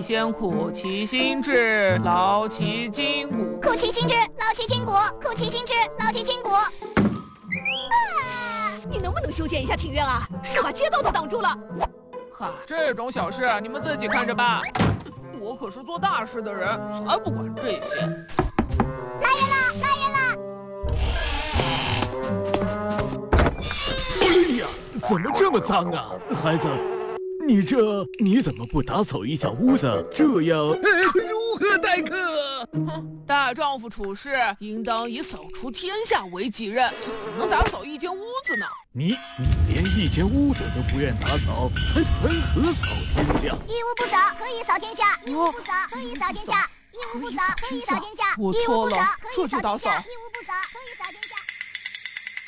先苦其心志，劳其筋骨。 苦其心志，劳其筋骨，苦其心志，劳其筋骨。 你能不能修建一下庭院啊？是把街道都挡住了。 哈，这种小事你们自己看着办。我可是做大事的人，才不管这些。 来人了，来人了！ 哎呀，怎么这么脏啊，孩子？你怎么不打扫一下屋子？这样如何待客？ 哼，大丈夫处事应当以扫除天下为己任，怎么能打扫一间屋子呢？ 你连一间屋子都不愿打扫，还谈何扫天下？ 一屋不扫，何以扫天下？一屋不扫，何以扫天下？一屋不扫，何以扫天下？ 我错了，这就打扫。 一屋不扫，何以扫天下？